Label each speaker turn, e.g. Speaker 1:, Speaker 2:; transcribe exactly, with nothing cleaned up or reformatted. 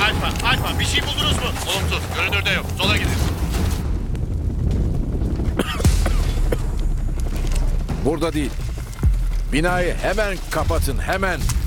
Speaker 1: Alfa, Alfa bir şey buldunuz mu? Olumsuz, görünürde yok. Sola gidin.
Speaker 2: Burada değil. Binayı hemen kapatın, hemen.